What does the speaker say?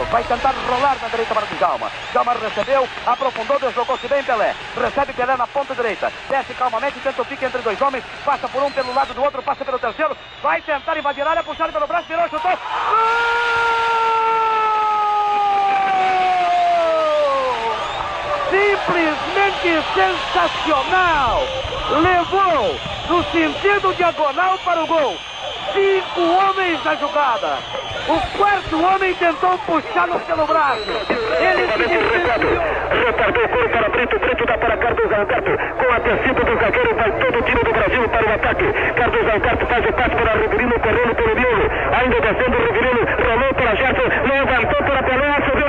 vai tentar rolar na direita para o Djalma. Djalma recebeu, aprofundou, deslocou-se bem Pelé. Recebe Pelé na ponta direita. Desce calmamente, tenta o pique entre dois homens. Passa por um pelo lado do outro, passa pelo terceiro. Vai tentar invadir a área, puxado pelo braço, virou, chutou. Simplesmente sensacional! Levou no sentido diagonal para o gol. 5 homens na jogada. O quarto homem tentou puxá-lo pelo braço. Ele se desviou. Repartiu o gol para Brito. Brito dá para Carlos Alberto. Com a descida do zagueiro, vai todo o time do Brasil para o ataque. Carlos Alberto faz o passe para Riverino, correndo pelo miolo. Ainda descendo o Riverino, rolou para Gerson, levantou para Pelé.